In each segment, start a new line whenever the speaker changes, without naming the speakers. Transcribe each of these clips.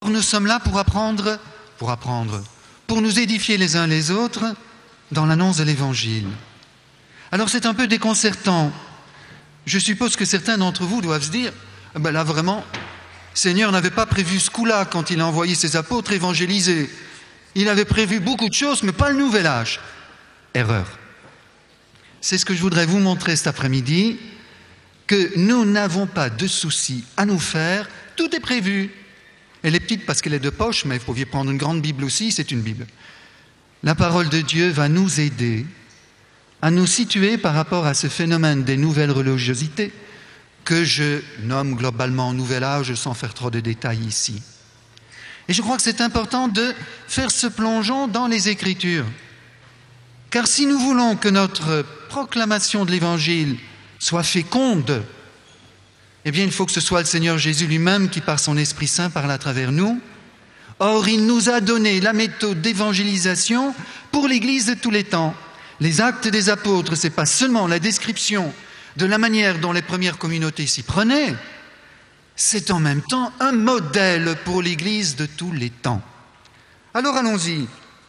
Or, nous sommes là pour apprendre, pour nous édifier les uns les autres dans l'annonce de l'Évangile. Alors c'est un peu déconcertant. Je suppose que certains d'entre vous doivent se dire, ben là vraiment, Seigneur n'avait pas prévu ce coup-là quand il a envoyé ses apôtres évangéliser. Il avait prévu beaucoup de choses, mais pas le nouvel âge. Erreur. C'est ce que je voudrais vous montrer cet après-midi, que nous n'avons pas de soucis à nous faire, tout est prévu. Elle est petite parce qu'elle est de poche, mais vous pouviez prendre une grande Bible aussi, c'est une Bible. La parole de Dieu va nous aider à nous situer par rapport à ce phénomène des nouvelles religiosités que je nomme globalement nouvel âge sans faire trop de détails ici. Et je crois que c'est important de faire ce plongeon dans les Écritures. Car si nous voulons que notre proclamation de l'Évangile soit féconde, eh bien il faut que ce soit le Seigneur Jésus lui-même qui, par son Esprit Saint, parle à travers nous. Or, il nous a donné la méthode d'évangélisation pour l'Église de tous les temps. Les actes des apôtres, ce n'est pas seulement la description de la manière dont les premières communautés s'y prenaient, c'est en même temps un modèle pour l'Église de tous les temps. Alors allons-y.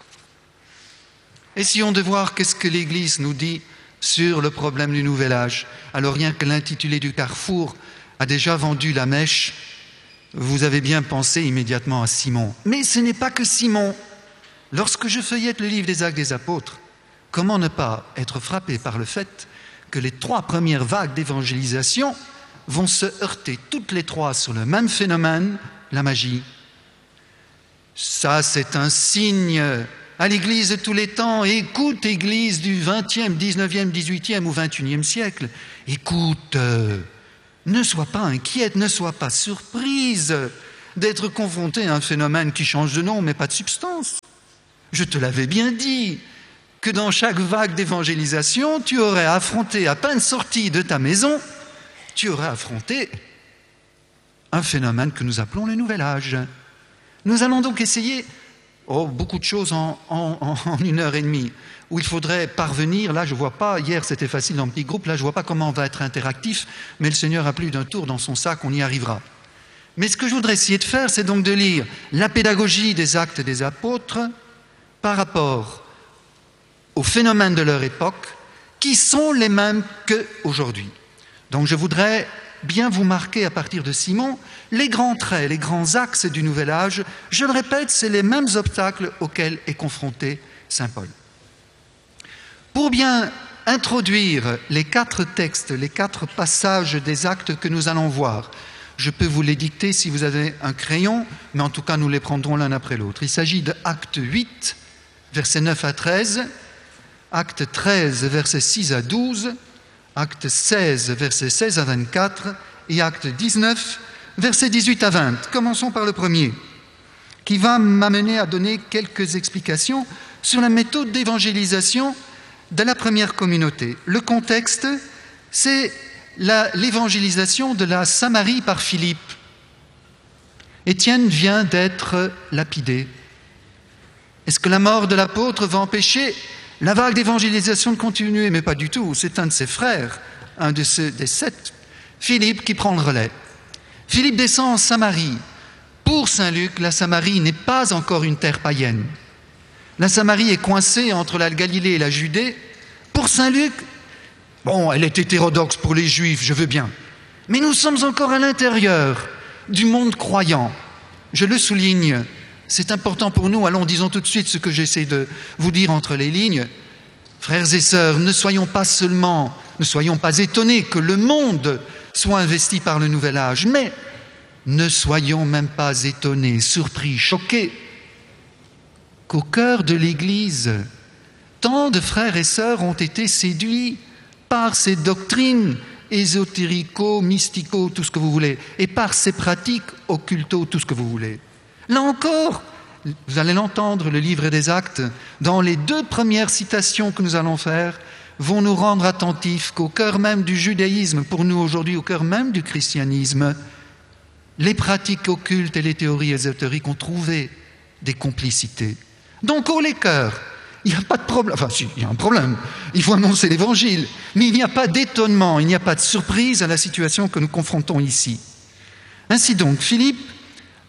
Essayons de voir qu'est-ce que l'Église nous dit sur le problème du nouvel âge. Alors rien que l'intitulé du Carrefour a déjà vendu la mèche, vous avez bien pensé immédiatement à Simon. Mais ce n'est pas que Simon. Lorsque je feuillette le livre des Actes des Apôtres, comment ne pas être frappé par le fait que les 3 premières vagues d'évangélisation vont se heurter toutes les 3 sur le même phénomène, la magie. Ça, c'est un signe à l'Église de tous les temps. Écoute, Église du 20e, 19e, 18e ou 21e siècle. Écoute, ne sois pas inquiète, ne sois pas surprise d'être confronté à un phénomène qui change de nom mais pas de substance. Je te l'avais bien dit, que dans chaque vague d'évangélisation, tu aurais affronté, à peine sorti de ta maison, tu aurais affronté un phénomène que nous appelons le nouvel âge. Nous allons donc essayer beaucoup de choses en 1h30, où il faudrait parvenir, là je ne vois pas, hier c'était facile dans le petit groupe, là je ne vois pas comment on va être interactif, mais le Seigneur a plus d'un tour dans son sac, on y arrivera. Mais ce que je voudrais essayer de faire, c'est donc de lire la pédagogie des Actes des Apôtres par rapport aux phénomènes de leur époque, qui sont les mêmes qu'aujourd'hui. Donc je voudrais bien vous marquer à partir de Simon les grands traits, les grands axes du nouvel âge. Je le répète, c'est les mêmes obstacles auxquels est confronté saint Paul. Pour bien introduire les 4 textes, les 4 passages des actes que nous allons voir, je peux vous les dicter si vous avez un crayon, mais en tout cas nous les prendrons l'un après l'autre. Il s'agit de Acte 8, versets 9 à 13, Acte 13, versets 6 à 12, Acte 16, versets 16 à 24 et Acte 19, versets 18 à 20. Commençons par le premier, qui va m'amener à donner quelques explications sur la méthode d'évangélisation de la première communauté. Le contexte, c'est l'évangélisation de la Samarie par Philippe. Étienne vient d'être lapidé. Est-ce que la mort de l'apôtre va empêcher la vague d'évangélisation de continuer? Mais pas du tout. C'est un de ses frères, un des 7, Philippe, qui prend le relais. Philippe descend en Samarie. Pour saint Luc, la Samarie n'est pas encore une terre païenne. La Samarie est coincée entre la Galilée et la Judée. Pour saint Luc, bon, elle est hétérodoxe pour les Juifs, je veux bien. Mais nous sommes encore à l'intérieur du monde croyant. Je le souligne. C'est important pour nous. Allons, disons tout de suite ce que j'essaie de vous dire entre les lignes. Frères et sœurs, ne soyons pas étonnés que le monde soit investi par le nouvel âge, mais ne soyons même pas étonnés, surpris, choqués qu'au cœur de l'Église, tant de frères et sœurs ont été séduits par ces doctrines ésotérico, mystico, tout ce que vous voulez, et par ces pratiques occulto, tout ce que vous voulez. Là encore, vous allez l'entendre, le livre des Actes, dans les 2 premières citations que nous allons faire, vont nous rendre attentifs qu'au cœur même du judaïsme, pour nous aujourd'hui, au cœur même du christianisme, les pratiques occultes et les théories ésotériques ont trouvé des complicités. Donc, haut les cœurs, il n'y a pas de problème, enfin si, il y a un problème, il faut annoncer l'évangile, mais il n'y a pas d'étonnement, il n'y a pas de surprise à la situation que nous confrontons ici. Ainsi donc, Philippe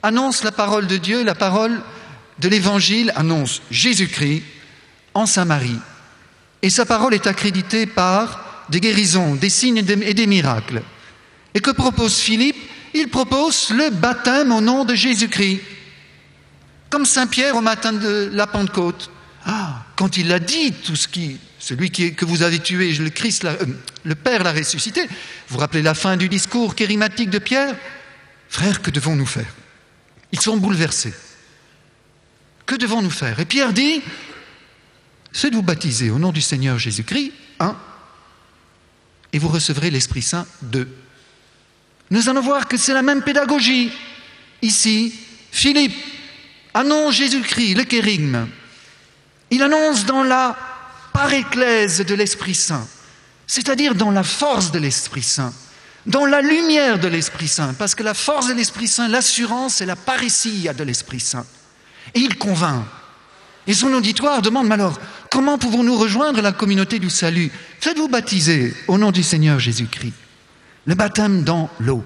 annonce la parole de Dieu, la parole de l'Évangile annonce Jésus-Christ en Samarie. Et sa parole est accréditée par des guérisons, des signes et des miracles. Et que propose Philippe? Il propose le baptême au nom de Jésus-Christ. Comme Saint Pierre au matin de la Pentecôte. Quand il a dit tout celui que vous avez tué, le Christ, le Père l'a ressuscité. Vous vous rappelez la fin du discours kérimatique de Pierre? Frères, que devons-nous faire? Ils sont bouleversés. Que devons-nous faire? Et Pierre dit, faites-vous baptiser au nom du Seigneur Jésus-Christ, 1, et vous recevrez l'Esprit Saint, 2. Nous allons voir que c'est la même pédagogie. Ici, Philippe annonce Jésus-Christ, le kérygme. Il annonce dans la paréclèse de l'Esprit Saint, c'est-à-dire dans la force de l'Esprit Saint, dans la lumière de l'Esprit Saint, parce que la force de l'Esprit Saint, l'assurance et la parousia de l'Esprit Saint. Et il convainc. Et son auditoire demande, mais alors, comment pouvons-nous rejoindre la communauté du salut? Faites-vous baptiser au nom du Seigneur Jésus-Christ. Le baptême dans l'eau.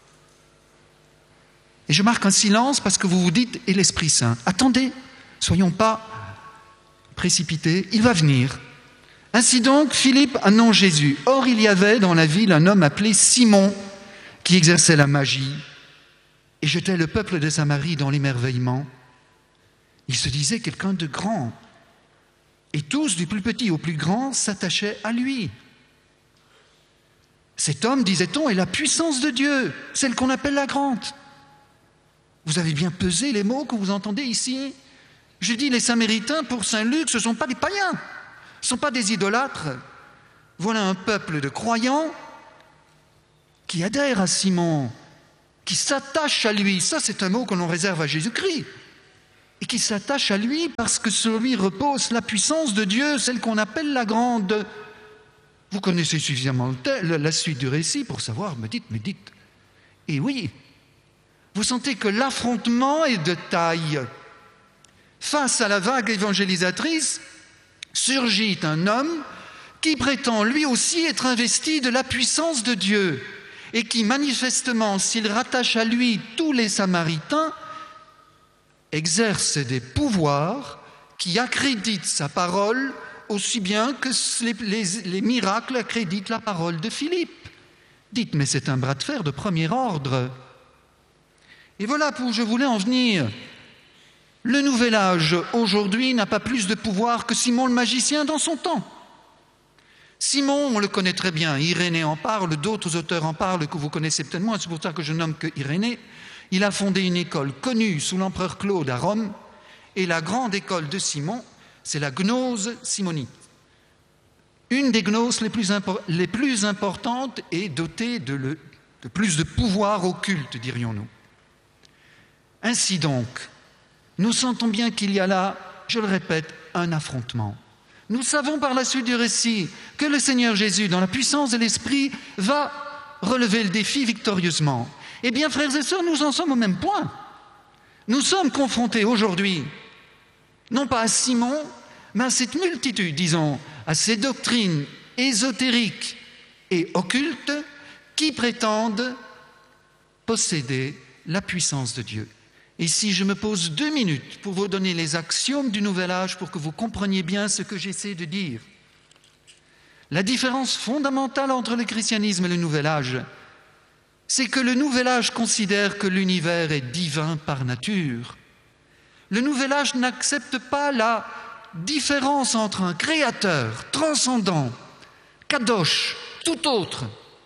Et je marque un silence parce que vous vous dites, et l'Esprit Saint? Attendez, soyons pas précipités, il va venir. Ainsi donc, Philippe annonce Jésus. Or, il y avait dans la ville un homme appelé Simon qui exerçait la magie et jetait le peuple de Samarie dans l'émerveillement. Il se disait quelqu'un de grand. Et tous, du plus petit au plus grand, s'attachaient à lui. Cet homme, disait-on, est la puissance de Dieu, celle qu'on appelle la grande. Vous avez bien pesé les mots que vous entendez ici? Je dis les Samaritains, pour Saint Luc, ce ne sont pas des païens, ce ne sont pas des idolâtres. Voilà un peuple de croyants qui adhère à Simon, qui s'attache à lui. Ça, c'est un mot que l'on réserve à Jésus-Christ. Et qui s'attache à lui parce que sur lui repose la puissance de Dieu, celle qu'on appelle la grande. Vous connaissez suffisamment la suite du récit pour savoir, me dites. Et oui, vous sentez que l'affrontement est de taille. Face à la vague évangélisatrice, surgit un homme qui prétend lui aussi être investi de la puissance de Dieu et qui manifestement, s'il rattache à lui tous les Samaritains, exerce des pouvoirs qui accréditent sa parole aussi bien que les miracles accréditent la parole de Philippe. Dites, mais c'est un bras de fer de premier ordre. Et voilà où je voulais en venir. Le nouvel âge, aujourd'hui, n'a pas plus de pouvoir que Simon le magicien dans son temps. Simon, on le connaît très bien, Irénée en parle, d'autres auteurs en parlent que vous connaissez peut-être moins, c'est pour ça que je nomme que Irénée. Il a fondé une école connue sous l'empereur Claude à Rome, et la grande école de Simon, c'est la gnose simonite. Une des gnoses les plus importantes et dotée de plus de pouvoir occulte, dirions-nous. Ainsi donc, nous sentons bien qu'il y a là, je le répète, un affrontement. Nous savons par la suite du récit que le Seigneur Jésus, dans la puissance de l'Esprit, va relever le défi victorieusement. Eh bien, frères et sœurs, nous en sommes au même point. Nous sommes confrontés aujourd'hui, non pas à Simon, mais à cette multitude, disons, à ces doctrines ésotériques et occultes qui prétendent posséder la puissance de Dieu. Et si je me pose 2 minutes pour vous donner les axiomes du Nouvel Âge pour que vous compreniez bien ce que j'essaie de dire. La différence fondamentale entre le christianisme et le Nouvel Âge, c'est que le Nouvel Âge considère que l'univers est divin par nature. Le Nouvel Âge n'accepte pas la différence entre un créateur transcendant, kadosh, tout autre,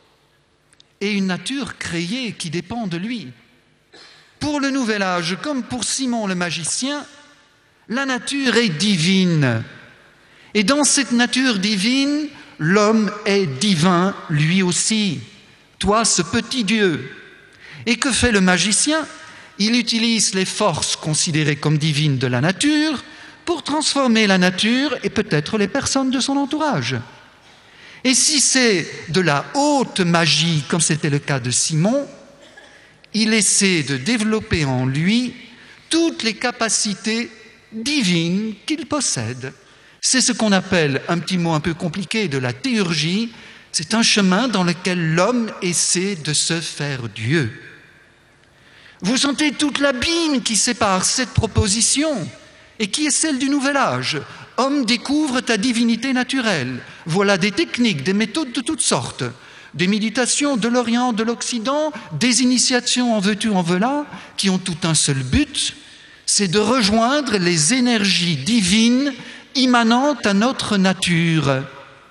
et une nature créée qui dépend de lui. Pour le Nouvel Âge, comme pour Simon le magicien, la nature est divine. Et dans cette nature divine, l'homme est divin lui aussi. Toi, ce petit Dieu. Et que fait le magicien? Il utilise les forces considérées comme divines de la nature pour transformer la nature et peut-être les personnes de son entourage. Et si c'est de la haute magie, comme c'était le cas de Simon, il essaie de développer en lui toutes les capacités divines qu'il possède. C'est ce qu'on appelle, un petit mot un peu compliqué, de la théurgie. C'est un chemin dans lequel l'homme essaie de se faire Dieu. Vous sentez toute l'abîme qui sépare cette proposition et qui est celle du nouvel âge. Homme, découvre ta divinité naturelle. Voilà des techniques, des méthodes de toutes sortes, des méditations de l'Orient, de l'Occident, des initiations en veux-tu, en voilà, qui ont tout un seul but, c'est de rejoindre les énergies divines immanentes à notre nature.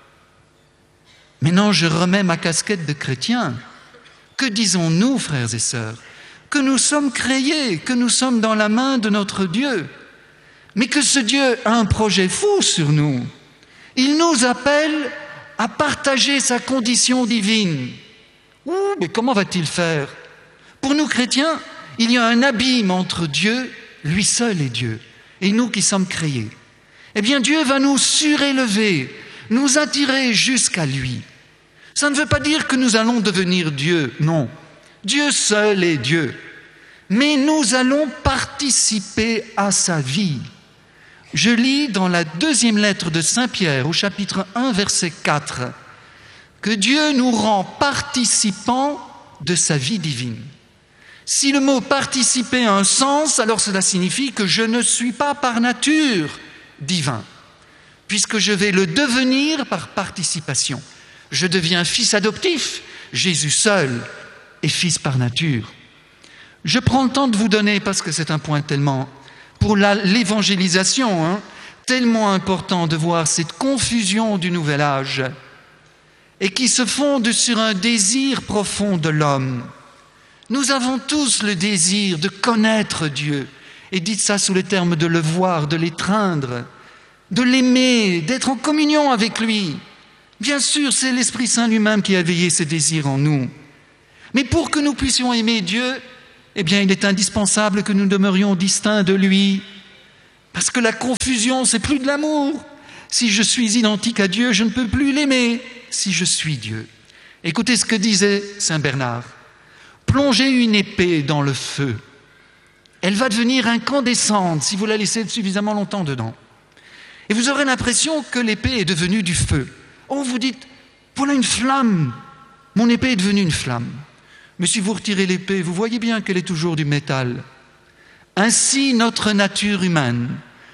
Maintenant, je remets ma casquette de chrétien. Que disons-nous, frères et sœurs? Que nous sommes créés, que nous sommes dans la main de notre Dieu, mais que ce Dieu a un projet fou sur nous. Il nous appelle à partager sa condition divine. Mais comment va-t-il faire? Pour nous chrétiens, il y a un abîme entre Dieu, lui seul est Dieu, et nous qui sommes créés. Eh bien, Dieu va nous surélever, nous attirer jusqu'à lui. Ça ne veut pas dire que nous allons devenir Dieu, non. Dieu seul est Dieu. Mais nous allons participer à sa vie. Je lis dans la 2e lettre de Saint Pierre, au chapitre 1, verset 4, que Dieu nous rend participants de sa vie divine. Si le mot « participer » a un sens, alors cela signifie que je ne suis pas par nature divin, puisque je vais le devenir par participation. Je deviens fils adoptif, Jésus seul est fils par nature. Je prends le temps de vous donner, parce que c'est un point tellement, pour l'évangélisation, tellement important de voir cette confusion du nouvel âge, et qui se fonde sur un désir profond de l'homme. Nous avons tous le désir de connaître Dieu, et dites ça sous le terme de le voir, de l'étreindre, de l'aimer, d'être en communion avec lui. Bien sûr, c'est l'Esprit Saint lui-même qui a éveillé ce désir en nous. Mais pour que nous puissions aimer Dieu, eh bien, il est indispensable que nous demeurions distincts de lui. Parce que la confusion, c'est plus de l'amour. Si je suis identique à Dieu, je ne peux plus l'aimer si je suis Dieu. Écoutez ce que disait Saint Bernard. Plongez une épée dans le feu. Elle va devenir incandescente si vous la laissez suffisamment longtemps dedans. Et vous aurez l'impression que l'épée est devenue du feu. Oh, vous dites, voilà une flamme. Mon épée est devenue une flamme. Mais si vous retirez l'épée, vous voyez bien qu'elle est toujours du métal. Ainsi, notre nature humaine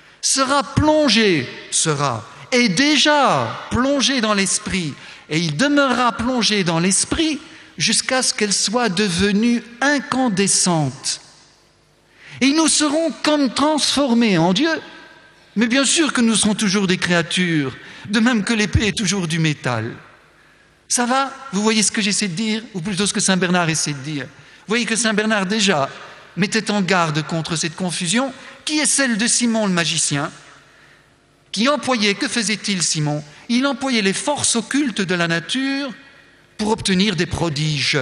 est déjà plongée dans l'esprit, et il demeurera plongé dans l'esprit jusqu'à ce qu'elle soit devenue incandescente. Et nous serons comme transformés en Dieu. Mais bien sûr que nous serons toujours des créatures, de même que l'épée est toujours du métal. Ça va? Vous voyez ce que j'essaie de dire, ou plutôt ce que Saint Bernard essaie de dire. Vous voyez que Saint Bernard déjà mettait en garde contre cette confusion, qui est celle de Simon le magicien, qui employait, que faisait-il Simon? Il employait les forces occultes de la nature pour obtenir des prodiges.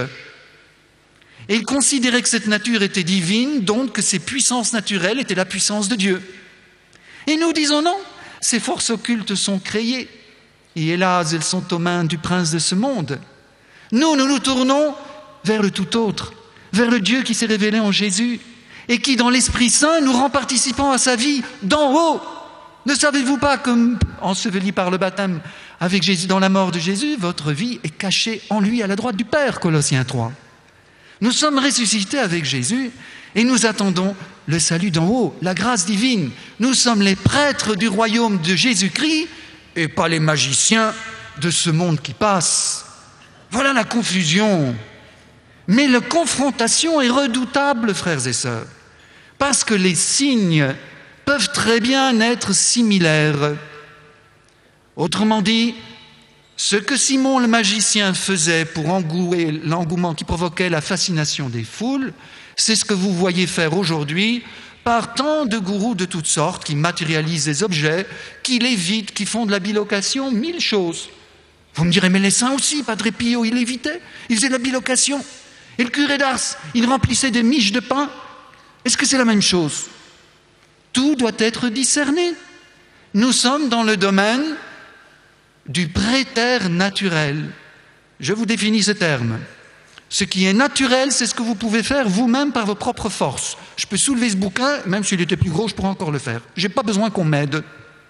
Et il considérait que cette nature était divine, donc que ses puissances naturelles étaient la puissance de Dieu. Et nous disons non, ces forces occultes sont créées. Et hélas, elles sont aux mains du prince de ce monde. Nous nous tournons vers le tout autre, vers le Dieu qui s'est révélé en Jésus et qui, dans l'Esprit Saint, nous rend participants à sa vie d'en haut. Ne savez-vous pas, comme enseveli par le baptême avec Jésus dans la mort de Jésus, votre vie est cachée en lui à la droite du Père, Colossiens 3. Nous sommes ressuscités avec Jésus et nous attendons le salut d'en haut, la grâce divine. Nous sommes les prêtres du royaume de Jésus-Christ et pas les magiciens de ce monde qui passe. Voilà la confusion. Mais la confrontation est redoutable, frères et sœurs, parce que les signes peuvent très bien être similaires. Autrement dit, ce que Simon le magicien faisait pour engouer l'engouement qui provoquait la fascination des foules, c'est ce que vous voyez faire aujourd'hui par tant de gourous de toutes sortes qui matérialisent des objets, qui lévitent, qui font de la bilocation, 1000 choses. Vous me direz, mais les saints aussi, Padre Pio, il lévitait, il faisait de la bilocation. Et le curé d'Ars, il remplissait des miches de pain. Est-ce que c'est la même chose? Tout doit être discerné. Nous sommes dans le domaine du préternaturel. Je vous définis ce terme. Ce qui est naturel, c'est ce que vous pouvez faire vous-même par vos propres forces. Je peux soulever ce bouquin, même s'il était plus gros, je pourrais encore le faire. Je n'ai pas besoin qu'on m'aide.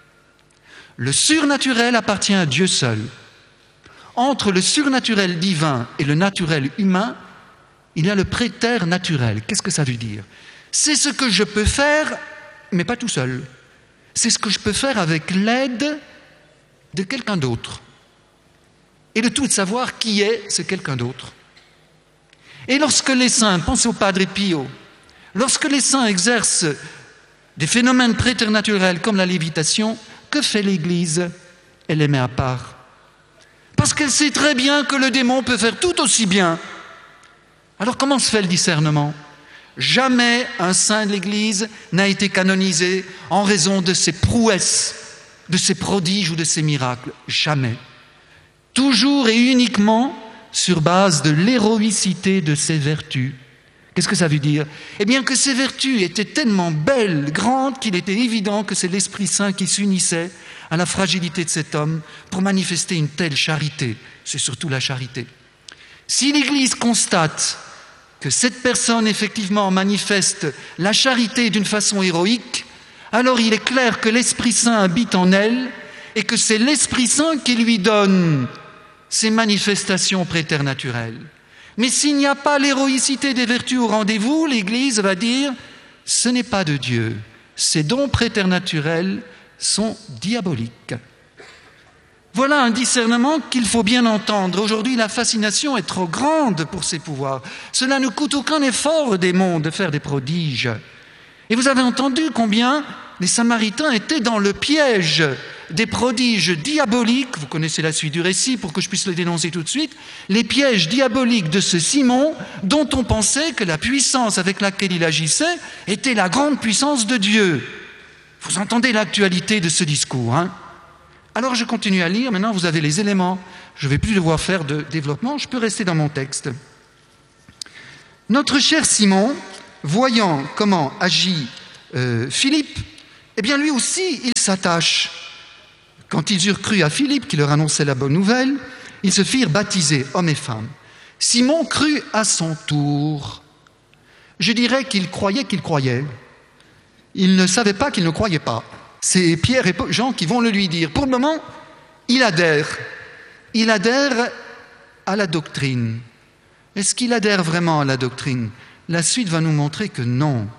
Le surnaturel appartient à Dieu seul. Entre le surnaturel divin et le naturel humain, il y a le préternaturel. Qu'est-ce que ça veut dire? C'est ce que je peux faire, mais pas tout seul. C'est ce que je peux faire avec l'aide de quelqu'un d'autre. Et le tout est de savoir qui est ce quelqu'un d'autre. Et lorsque les saints, pensez au Padre Pio, lorsque les saints exercent des phénomènes préternaturels comme la lévitation, que fait l'Église? Elle les met à part. Parce qu'elle sait très bien que le démon peut faire tout aussi bien. Alors comment se fait le discernement? Jamais un saint de l'Église n'a été canonisé en raison de ses prouesses, de ses prodiges ou de ses miracles. Jamais. Toujours et uniquement sur base de l'héroïcité de ses vertus. Qu'est-ce que ça veut dire? Eh bien que ces vertus étaient tellement belles, grandes, qu'il était évident que c'est l'Esprit Saint qui s'unissait à la fragilité de cet homme pour manifester une telle charité. C'est surtout la charité. Si l'Église constate que cette personne effectivement manifeste la charité d'une façon héroïque, alors il est clair que l'Esprit Saint habite en elle et que c'est l'Esprit Saint qui lui donne ces manifestations préternaturelles. Mais s'il n'y a pas l'héroïcité des vertus au rendez-vous, l'Église va dire « ce n'est pas de Dieu, ces dons préternaturels sont diaboliques ». Voilà un discernement qu'il faut bien entendre. Aujourd'hui, la fascination est trop grande pour ces pouvoirs. Cela ne coûte aucun effort aux démons de faire des prodiges. Et vous avez entendu combien les Samaritains étaient dans le piège des prodiges diaboliques, vous connaissez la suite du récit pour que je puisse le dénoncer tout de suite, les pièges diaboliques de ce Simon dont on pensait que la puissance avec laquelle il agissait était la grande puissance de Dieu. Vous entendez l'actualité de ce discours, hein? Alors je continue à lire, maintenant vous avez les éléments, je ne vais plus devoir faire de développement, je peux rester dans mon texte. Notre cher Simon, voyant comment agit Philippe, eh bien lui aussi il s'attache. Quand ils eurent cru à Philippe qui leur annonçait la bonne nouvelle, ils se firent baptiser, hommes et femmes. Simon crut à son tour. Je dirais qu'il croyait qu'il croyait. Il ne savait pas qu'il ne croyait pas. C'est Pierre et Jean qui vont le lui dire. Pour le moment, il adhère. Il adhère à la doctrine. Est-ce qu'il adhère vraiment à la doctrine? La suite va nous montrer que non.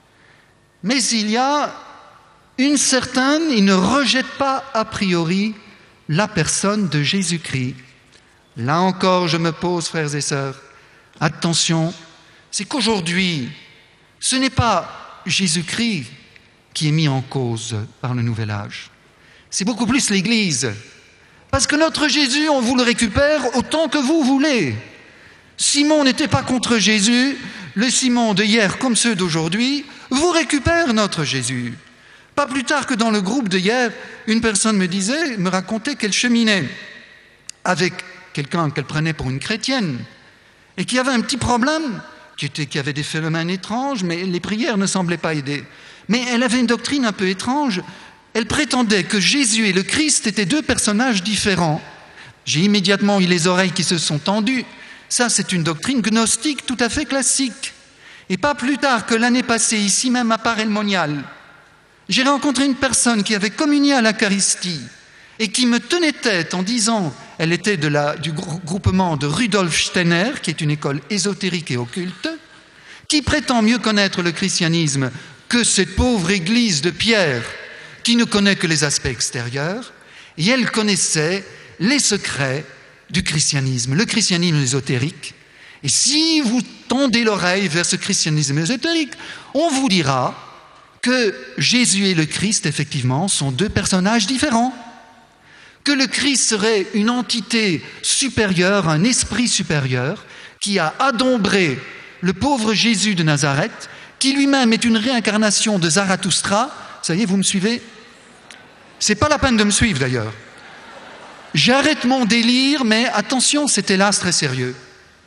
Mais il y a une certaine, il ne rejette pas a priori la personne de Jésus-Christ. Là encore, je me pose, frères et sœurs, attention, c'est qu'aujourd'hui, ce n'est pas Jésus-Christ qui est mis en cause par le nouvel âge. C'est beaucoup plus l'Église. Parce que notre Jésus, on vous le récupère autant que vous voulez. Simon n'était pas contre Jésus, le Simon de hier comme ceux d'aujourd'hui, vous récupère notre Jésus. Pas plus tard que dans le groupe de hier, une personne me racontait qu'elle cheminait avec quelqu'un qu'elle prenait pour une chrétienne et qui avait un petit problème, qui avait des phénomènes étranges, mais les prières ne semblaient pas aider. Mais elle avait une doctrine un peu étrange. Elle prétendait que Jésus et le Christ étaient deux personnages différents. J'ai immédiatement eu les oreilles qui se sont tendues. Ça, c'est une doctrine gnostique tout à fait classique. Et pas plus tard que l'année passée, ici même à Paray-le-Monial, j'ai rencontré une personne qui avait communié à l'Eucharistie et qui me tenait tête en disant, elle était du groupement de Rudolf Steiner, qui est une école ésotérique et occulte, qui prétend mieux connaître le christianisme que cette pauvre église de Pierre qui ne connaît que les aspects extérieurs, et elle connaissait les secrets du christianisme, le christianisme ésotérique. Et si vous tendez l'oreille vers ce christianisme ésotérique, on vous dira que Jésus et le Christ, effectivement, sont deux personnages différents, que le Christ serait une entité supérieure, un esprit supérieur, qui a adombré le pauvre Jésus de Nazareth, qui lui-même est une réincarnation de Zarathustra. Ça y est, vous me suivez? C'est pas la peine de me suivre d'ailleurs. J'arrête mon délire, mais attention, c'est hélas très sérieux.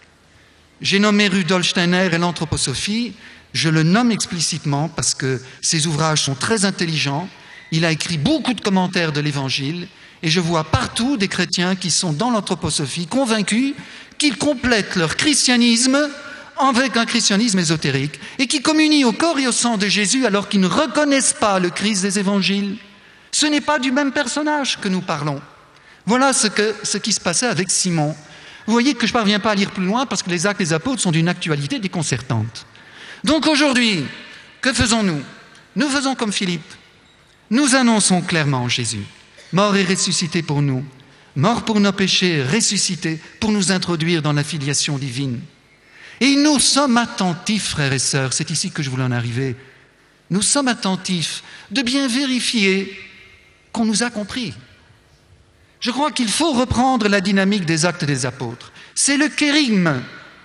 J'ai nommé Rudolf Steiner et l'anthroposophie. Je le nomme explicitement parce que ses ouvrages sont très intelligents. Il a écrit beaucoup de commentaires de l'Évangile et je vois partout des chrétiens qui sont dans l'anthroposophie convaincus qu'ils complètent leur christianisme avec un christianisme ésotérique et qui communient au corps et au sang de Jésus alors qu'ils ne reconnaissent pas le Christ des évangiles. Ce n'est pas du même personnage que nous parlons. Voilà ce qui se passait avec Simon. Vous voyez que je ne parviens pas à lire plus loin parce que les actes des apôtres sont d'une actualité déconcertante. Donc aujourd'hui, que faisons-nous? Nous faisons comme Philippe. Nous annonçons clairement Jésus, mort et ressuscité pour nous, mort pour nos péchés, ressuscité pour nous introduire dans la filiation divine. Et nous sommes attentifs, frères et sœurs, c'est ici que je voulais en arriver, nous sommes attentifs de bien vérifier qu'on nous a compris. Je crois qu'il faut reprendre la dynamique des actes des apôtres. C'est le kérigme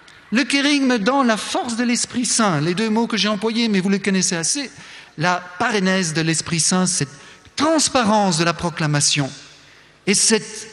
dans la force de l'Esprit Saint, les deux mots que j'ai employés, mais vous les connaissez assez, la parénèse de l'Esprit Saint, cette transparence de la proclamation et cette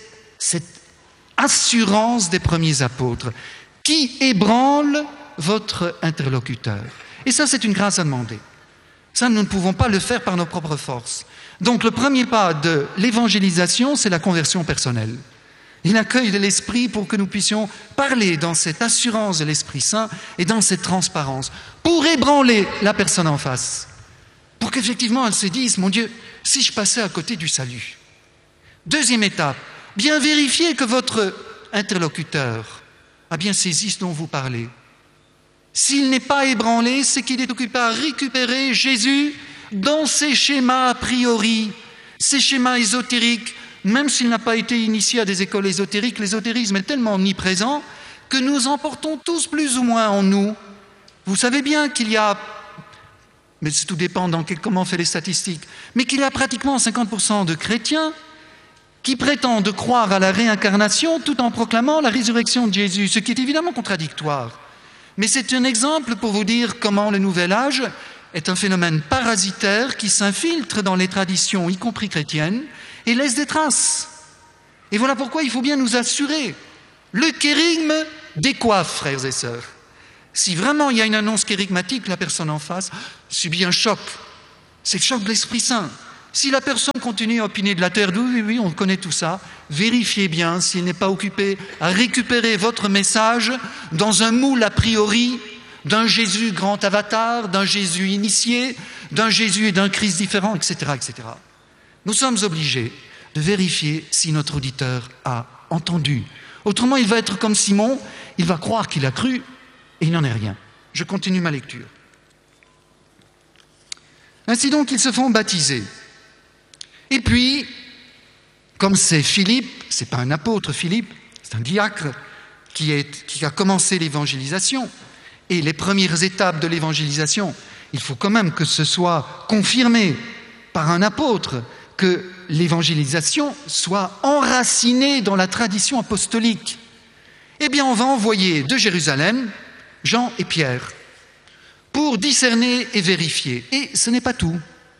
assurance des premiers apôtres qui ébranle votre interlocuteur. Et ça, c'est une grâce à demander. Ça, nous ne pouvons pas le faire par nos propres forces. Donc, le premier pas de l'évangélisation, c'est la conversion personnelle. Et l'accueil de l'Esprit pour que nous puissions parler dans cette assurance de l'Esprit Saint et dans cette transparence, pour ébranler la personne en face. Pour qu'effectivement, elle se dise, mon Dieu, si je passais à côté du salut. Deuxième étape, bien vérifier que votre interlocuteur a bien saisi ce dont vous parlez. S'il n'est pas ébranlé, c'est qu'il est occupé à récupérer Jésus dans ses schémas a priori, ces schémas ésotériques. Même s'il n'a pas été initié à des écoles ésotériques, l'ésotérisme est tellement omniprésent que nous en portons tous plus ou moins en nous. Vous savez bien qu'il y a, mais tout dépend comment on fait les statistiques, mais qu'il y a pratiquement 50% de chrétiens qui prétendent croire à la réincarnation tout en proclamant la résurrection de Jésus, ce qui est évidemment contradictoire. Mais c'est un exemple pour vous dire comment le Nouvel Âge est un phénomène parasitaire qui s'infiltre dans les traditions, y compris chrétiennes, et laisse des traces. Et voilà pourquoi il faut bien nous assurer. Le kérigme décoiffe, frères et sœurs. Si vraiment il y a une annonce kérigmatique, la personne en face subit un choc. C'est le choc de l'Esprit Saint. Si la personne continue à opiner de la terre, oui, on connaît tout ça, vérifiez bien s'il n'est pas occupé à récupérer votre message dans un moule a priori d'un Jésus grand avatar, d'un Jésus initié, d'un Jésus et d'un Christ différent, etc., etc. Nous sommes obligés de vérifier si notre auditeur a entendu. Autrement, il va être comme Simon, il va croire qu'il a cru et il n'en est rien. Je continue ma lecture. Ainsi donc, ils se font baptiser. Et puis, comme c'est Philippe, ce n'est pas un apôtre Philippe, c'est un diacre qui a commencé l'évangélisation. Et les premières étapes de l'évangélisation, il faut quand même que ce soit confirmé par un apôtre, que l'évangélisation soit enracinée dans la tradition apostolique. Eh bien, on va envoyer de Jérusalem Jean et Pierre pour discerner et vérifier. Et ce n'est pas tout.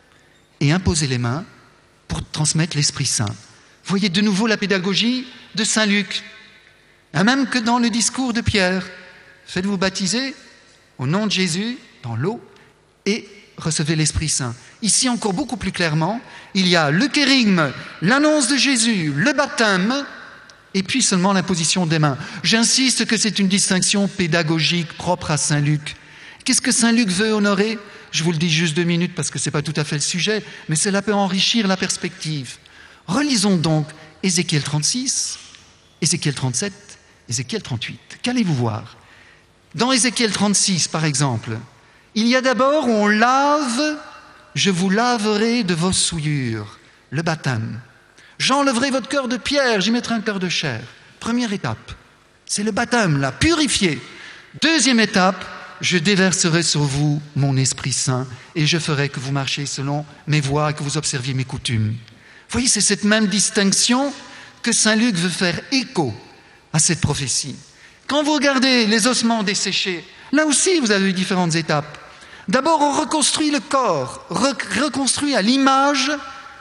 Et imposer les mains pour transmettre l'Esprit Saint. Voyez de nouveau la pédagogie de Saint Luc. Même que dans le discours de Pierre, faites-vous baptiser au nom de Jésus dans l'eau et recevez l'Esprit Saint. Ici encore beaucoup plus clairement, il y a le kérigme, l'annonce de Jésus, le baptême et puis seulement l'imposition des mains. J'insiste que c'est une distinction pédagogique propre à Saint Luc. Qu'est-ce que Saint Luc veut honorer ? Je vous le dis juste 2 minutes parce que ce n'est pas tout à fait le sujet, mais cela peut enrichir la perspective. Relisons donc Ézéchiel 36, Ézéchiel 37, Ézéchiel 38. Qu'allez-vous voir ? Dans Ézéchiel 36, par exemple, il y a d'abord, on lave, je vous laverai de vos souillures, le baptême. J'enlèverai votre cœur de pierre, j'y mettrai un cœur de chair. Première étape, c'est le baptême, là, purifié. Deuxième étape, je déverserai sur vous mon Esprit Saint et je ferai que vous marchiez selon mes voies et que vous observiez mes coutumes. Vous voyez, c'est cette même distinction que Saint Luc veut faire écho à cette prophétie. Quand vous regardez les ossements desséchés, là aussi vous avez différentes étapes. D'abord, on reconstruit le corps, reconstruit à l'image,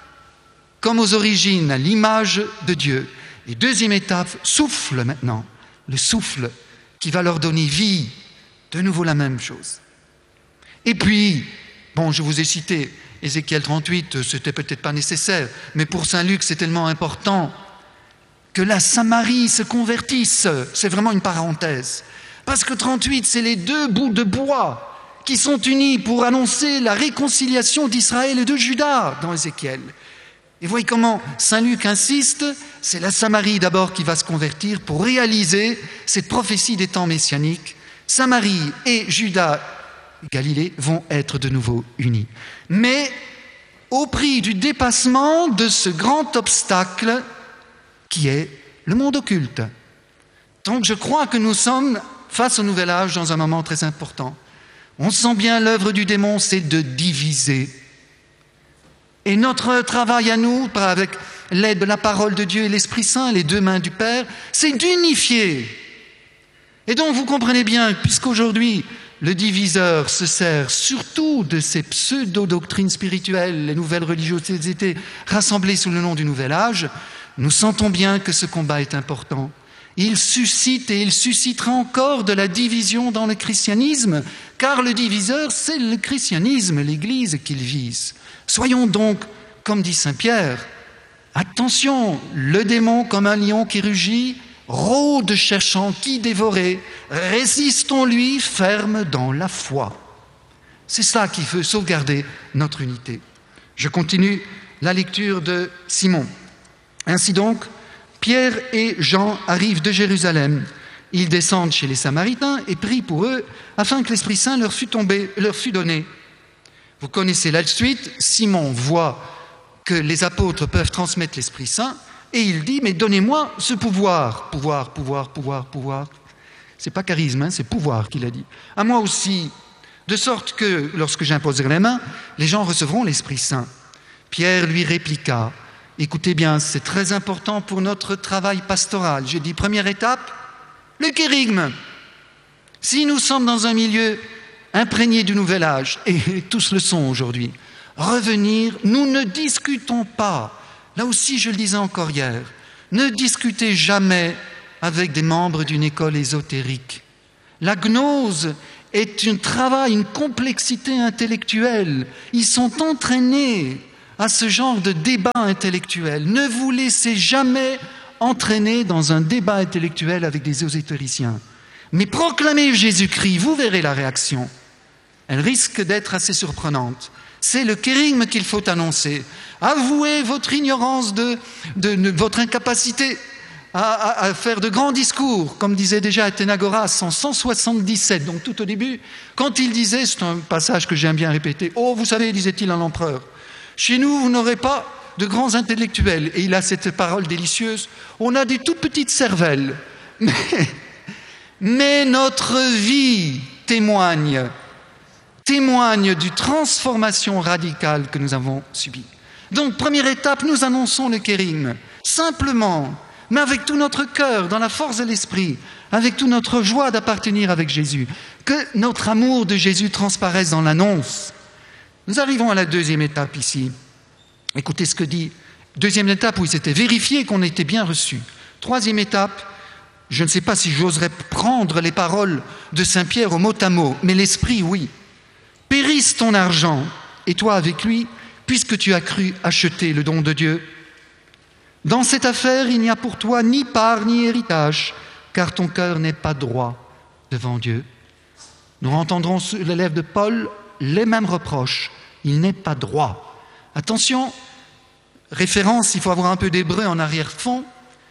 comme aux origines, à l'image de Dieu. Et deuxième étape, souffle maintenant, le souffle qui va leur donner vie. De nouveau la même chose. Et puis, je vous ai cité Ézéchiel 38, c'était peut-être pas nécessaire, mais pour Saint Luc, c'est tellement important que la Samarie se convertisse. C'est vraiment une parenthèse. Parce que 38, c'est les 2 bouts de bois qui sont unis pour annoncer la réconciliation d'Israël et de Juda dans Ézéchiel. Et voyez comment Saint Luc insiste, c'est la Samarie d'abord qui va se convertir pour réaliser cette prophétie des temps messianiques. Samarie et Juda, Galilée, vont être de nouveau unis. Mais au prix du dépassement de ce grand obstacle qui est le monde occulte. Donc je crois que nous sommes face au Nouvel Âge dans un moment très important. On sent bien l'œuvre du démon, c'est de diviser. Et notre travail à nous, avec l'aide de la parole de Dieu et l'Esprit Saint, les deux mains du Père, c'est d'unifier. Et donc vous comprenez bien, puisqu'aujourd'hui le diviseur se sert surtout de ces pseudo-doctrines spirituelles, les nouvelles religiosités rassemblées sous le nom du Nouvel Âge, nous sentons bien que ce combat est important. Il suscite et il suscitera encore de la division dans le christianisme, car le diviseur, c'est le christianisme, l'Église qu'il vise. Soyons donc, comme dit Saint Pierre, attention, le démon comme un lion qui rugit, rôde cherchant qui dévorer, résistons-lui ferme dans la foi. C'est ça qui veut sauvegarder notre unité. Je continue la lecture de Simon. Ainsi donc, Pierre et Jean arrivent de Jérusalem. Ils descendent chez les Samaritains et prient pour eux afin que l'Esprit Saint leur fût donné. Vous connaissez la suite, Simon voit que les apôtres peuvent transmettre l'Esprit Saint et il dit, mais donnez-moi ce pouvoir. Pouvoir. C'est pas charisme, c'est pouvoir qu'il a dit. À moi aussi, de sorte que lorsque j'imposerai les mains, les gens recevront l'Esprit Saint. Pierre lui répliqua, écoutez bien, c'est très important pour notre travail pastoral. J'ai dit, première étape, le kérygme. Si nous sommes dans un milieu imprégné du Nouvel Âge, et tous le sont aujourd'hui, revenir, nous ne discutons pas. Là aussi, je le disais encore hier, ne discutez jamais avec des membres d'une école ésotérique. La gnose est un travail, une complexité intellectuelle. Ils sont entraînés à ce genre de débat intellectuel. Ne vous laissez jamais entraîner dans un débat intellectuel avec des ésotériciens. Mais proclamez Jésus-Christ, vous verrez la réaction. Elle risque d'être assez surprenante. C'est le kérygme qu'il faut annoncer. Avouez votre ignorance de votre incapacité à faire de grands discours, comme disait déjà Athénagoras en 177, donc tout au début, quand il disait, c'est un passage que j'aime bien répéter, « Oh, vous savez, disait-il à l'empereur, chez nous, vous n'aurez pas de grands intellectuels. » Et il a cette parole délicieuse, « On a des tout petites cervelles, mais notre vie témoigne d'une transformation radicale que nous avons subie. » Donc, première étape, nous annonçons le kérygme, simplement, mais avec tout notre cœur, dans la force de l'esprit, avec toute notre joie d'appartenir avec Jésus, que notre amour de Jésus transparaisse dans l'annonce. Nous arrivons à la deuxième étape ici. Écoutez ce que dit. Deuxième étape où il s'était vérifié qu'on était bien reçu. Troisième étape, je ne sais pas si j'oserais prendre les paroles de Saint Pierre au mot à mot, mais l'esprit, oui. Périsse ton argent, et toi avec lui, puisque tu as cru acheter le don de Dieu. Dans cette affaire, il n'y a pour toi ni part ni héritage, car ton cœur n'est pas droit devant Dieu. Nous entendrons sur les lèvres de Paul les mêmes reproches. Il n'est pas droit. Attention, référence, il faut avoir un peu d'hébreu en arrière-fond.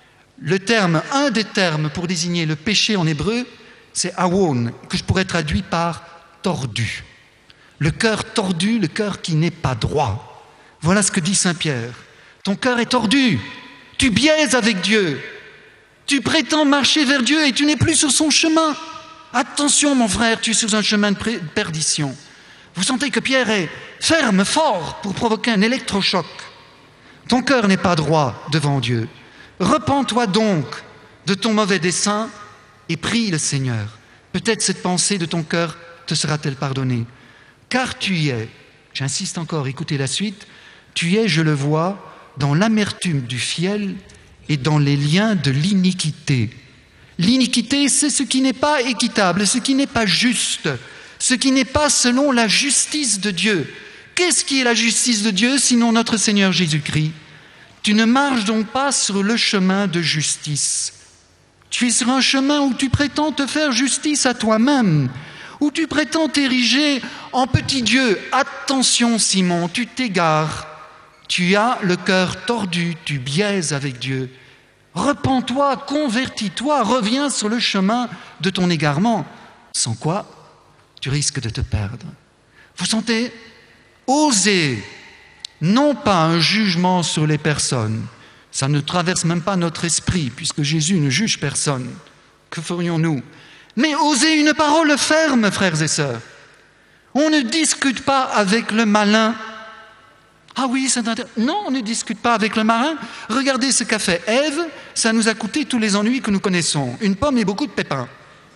Un des termes pour désigner le péché en hébreu, c'est awon, que je pourrais traduire par tordu. Le cœur tordu, le cœur qui n'est pas droit. Voilà ce que dit Saint Pierre. Ton cœur est tordu, tu biaises avec Dieu, tu prétends marcher vers Dieu et tu n'es plus sur son chemin. Attention mon frère, tu es sur un chemin de perdition. Vous sentez que Pierre est ferme, fort, pour provoquer un électrochoc. Ton cœur n'est pas droit devant Dieu. Repens-toi donc de ton mauvais dessein et prie le Seigneur. Peut-être cette pensée de ton cœur te sera-t-elle pardonnée. Car tu y es, j'insiste encore, écoutez la suite, tu y es, je le vois, dans l'amertume du fiel et dans les liens de l'iniquité. L'iniquité, c'est ce qui n'est pas équitable, ce qui n'est pas juste, ce qui n'est pas selon la justice de Dieu. Qu'est-ce qui est la justice de Dieu sinon notre Seigneur Jésus-Christ ? Tu ne marches donc pas sur le chemin de justice. Tu es sur un chemin où tu prétends te faire justice à toi-même, où tu prétends t'ériger en petit Dieu. Attention Simon, tu t'égares. Tu as le cœur tordu, tu biaises avec Dieu. Repens-toi, convertis-toi, reviens sur le chemin de ton égarement, sans quoi tu risques de te perdre. Vous sentez? Osez, non pas un jugement sur les personnes, ça ne traverse même pas notre esprit, puisque Jésus ne juge personne. Que ferions-nous? Mais osez une parole ferme, frères et sœurs. On ne discute pas avec le malin. Ah oui, c'est intéressant. Non, on ne discute pas avec le malin. Regardez ce qu'a fait Ève, ça nous a coûté tous les ennuis que nous connaissons. Une pomme et beaucoup de pépins.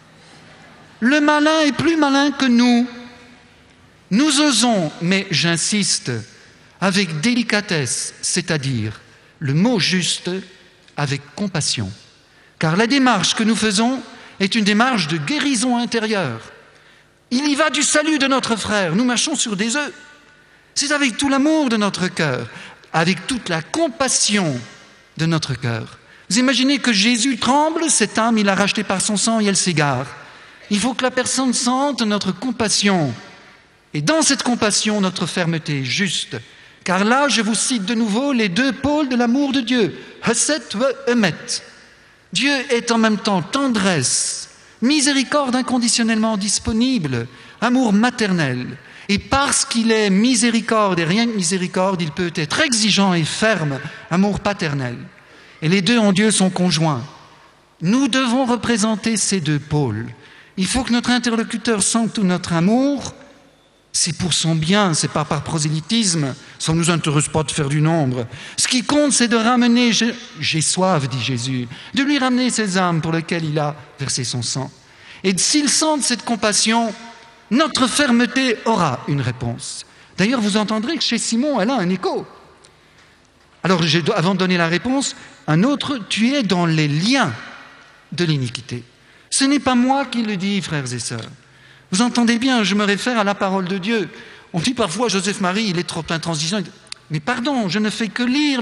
Le malin est plus malin que nous. Nous osons, mais j'insiste, avec délicatesse, c'est-à-dire le mot juste, avec compassion. Car la démarche que nous faisons est une démarche de guérison intérieure. Il y va du salut de notre frère, nous marchons sur des œufs. C'est avec tout l'amour de notre cœur, avec toute la compassion de notre cœur. Vous imaginez que Jésus tremble, cette âme, il l'a rachetée par son sang et elle s'égare. Il faut que la personne sente notre compassion. Et dans cette compassion, notre fermeté est juste. Car là, je vous cite de nouveau les deux pôles de l'amour de Dieu. Hesed ve emet. Dieu est en même temps tendresse, miséricorde inconditionnellement disponible, amour maternel. Et parce qu'il est miséricorde et rien que miséricorde, il peut être exigeant et ferme, amour paternel. Et les deux en Dieu sont conjoints. Nous devons représenter ces deux pôles. Il faut que notre interlocuteur sente tout notre amour. C'est pour son bien, c'est pas par prosélytisme. Ça ne nous intéresse pas de faire du nombre. Ce qui compte, c'est de ramener, j'ai soif, dit Jésus, de lui ramener ces âmes pour lesquelles il a versé son sang. Et s'ils sentent cette compassion, notre fermeté aura une réponse. D'ailleurs, vous entendrez que chez Simon, elle a un écho. Alors, avant de donner la réponse, un autre, tu es dans les liens de l'iniquité. Ce n'est pas moi qui le dis, frères et sœurs. Vous entendez bien, je me réfère à la parole de Dieu. On dit parfois, Joseph Marie, il est trop intransigeant. Mais pardon, je ne fais que lire